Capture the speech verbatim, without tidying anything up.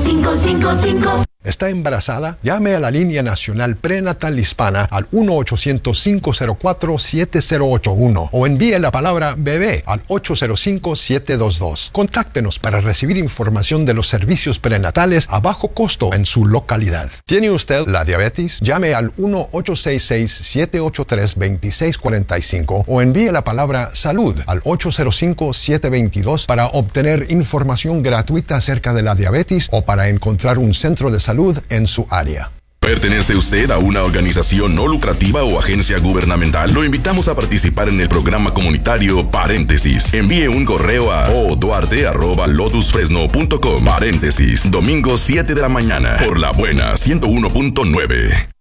cinco cinco cinco. ¿Está embarazada? Llame a la línea nacional prenatal hispana al uno ochocientos, cinco cero cuatro, siete cero ocho uno o envíe la palabra bebé al ocho cero cinco, siete dos dos. Contáctenos para recibir información de los servicios prenatales a bajo costo en su localidad. ¿Tiene usted la diabetes? Llame al uno ocho seis seis, siete ocho tres, dos seis cuatro cinco o envíe la palabra salud al ocho cero cinco, siete dos dos para obtener información gratuita acerca de la diabetes o para encontrar un centro de salud en su área. ¿Pertenece usted a una organización no lucrativa o agencia gubernamental? Lo invitamos a participar en el programa comunitario Paréntesis. Envíe un correo a o duarte arroba lotus fresno punto com. Paréntesis, domingo siete de la mañana, por La Buena ciento uno punto nueve.